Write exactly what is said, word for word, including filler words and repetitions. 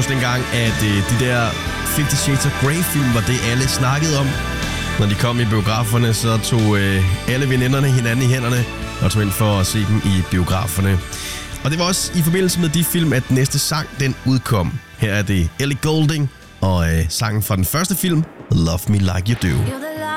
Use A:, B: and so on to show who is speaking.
A: også dengang, at øh, de der Fifty Shades of Grey-film var det, alle snakkede om. Når de kom i biograferne, så tog øh, alle veninderne hinanden i hænderne og tog ind for at se dem i biograferne. Og det var også i forbindelse med de film, at næste sang, den udkom. Her er det Ellie Goulding og øh, sangen fra den første film, Love Me Like You Do.